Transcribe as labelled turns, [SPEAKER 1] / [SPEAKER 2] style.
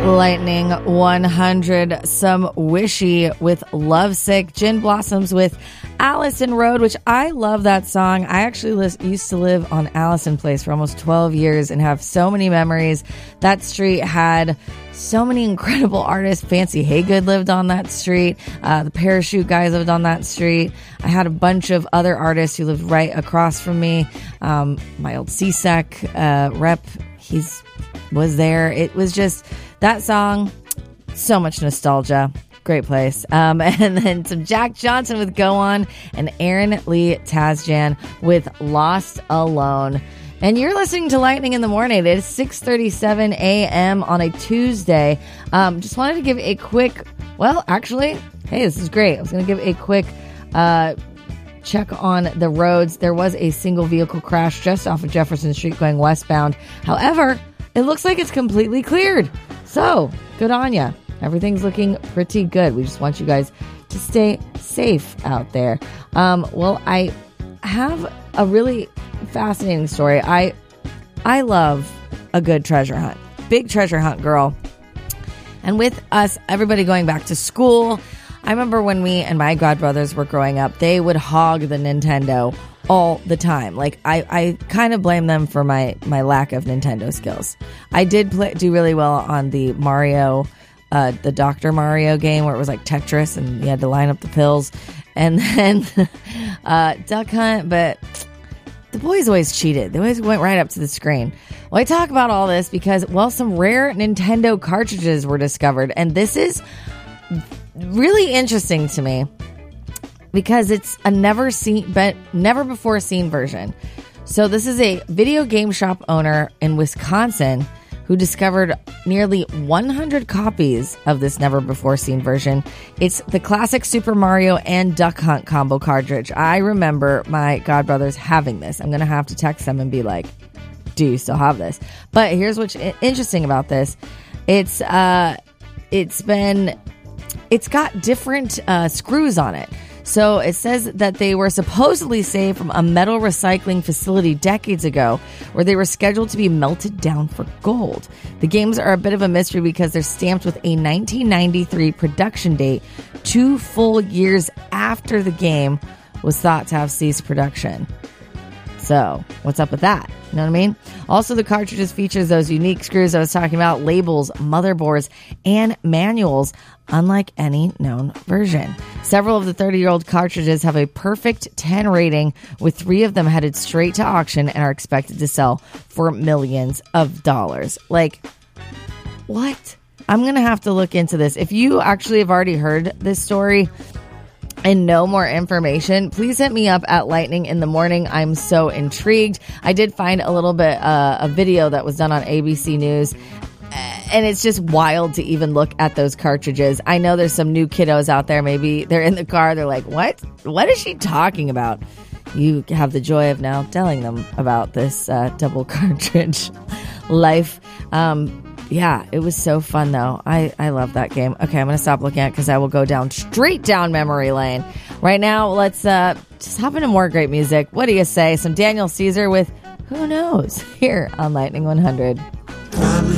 [SPEAKER 1] Lightning 100, some Wishy with Lovesick, Gin Blossoms with Allison Road, which I love that song. I actually used to live on Allison Place for almost 12 years and have so many memories. That street had so many incredible artists. Fancy Haygood lived on that street. The Parachute Guys lived on that street. I had a bunch of other artists who lived right across from me. My old CSEC rep, was there. It was just that song, so much nostalgia. Great place. And then some Jack Johnson with Go On and Aaron Lee Tazjan with Lost Alone. And you're listening to Lightning in the Morning. It is 6:37 a.m. on a Tuesday. Just wanted to give a quick, hey, this is great. I was going to give a quick check on the roads. There was a single vehicle crash just off of Jefferson Street going westbound. However, it looks like it's completely cleared. So, good on ya. Everything's looking pretty good. We just want you guys to stay safe out there. I have a really fascinating story. I love a good treasure hunt. Big treasure hunt girl. And with us, everybody going back to school, I remember when me and my godbrothers were growing up, they would hog the Nintendo all the time. Like, I kind of blame them for my lack of Nintendo skills. I did do really well on the Mario, the Dr. Mario game where it was like Tetris and you had to line up the pills. And then Duck Hunt, but the boys always cheated. They always went right up to the screen. Well, I talk about all this because, some rare Nintendo cartridges were discovered. And this is really interesting to me because it's a never before seen version. So this is a video game shop owner in Wisconsin who discovered nearly 100 copies of this never before seen version. It's the classic Super Mario and Duck Hunt combo cartridge. I remember my godbrothers having this. I'm going to have to text them and be like, do you still have this? But here's what's interesting about this. It's got different screws on it. So it says that they were supposedly saved from a metal recycling facility decades ago where they were scheduled to be melted down for gold. The games are a bit of a mystery because they're stamped with a 1993 production date, 2 full years after the game was thought to have ceased production. So, what's up with that? You know what I mean? Also, the cartridges features those unique screws I was talking about, labels, motherboards, and manuals, unlike any known version. Several of the 30-year-old cartridges have a perfect 10 rating, with 3 of them headed straight to auction and are expected to sell for millions of dollars. Like, what? I'm going to have to look into this. If you actually have already heard this story and know more information, please hit me up at Lightning in the Morning. I'm so intrigued. I did find a little bit a video that was done on ABC News, and it's just wild to even look at those cartridges. I know there's some new kiddos out there. Maybe they're in the car. They're like, what? What is she talking about? You have the joy of now telling them about this double cartridge life. Yeah, it was so fun, though. I love that game. Okay, I'm going to stop looking at it because I will go straight down memory lane. Right now, let's just hop into more great music. What do you say? Some Daniel Caesar with Who Knows here on Lightning 100.